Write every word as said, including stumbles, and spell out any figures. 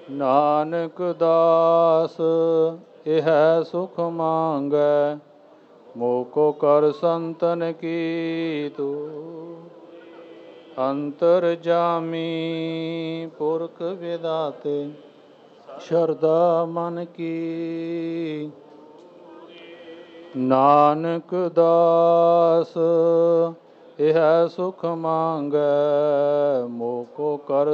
ਨਾਨਕ ਦਾਸ ਇਹ ਸੁਖ ਮੰਗੈ, ਮੋਕੋ ਕਰ ਸੰਤਨ ਕੀ ਤੂ। ਅੰਤਰ ਜਾਮੀ ਪੁਰਖ ਵਿਦਾਤੇ, ਸ਼ਰਧਾ ਮਨ ਕੀ। ਨਾਨਕ ਦਾਸ ਇਹ ਸੁਖ ਮੰਗੈ, ਮੋਕੋ ਕਰ